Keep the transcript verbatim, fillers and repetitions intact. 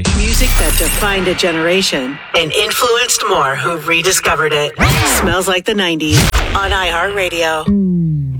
Music that defined a generation and influenced more who rediscovered it. Smells like the nineties on iHeartRadio.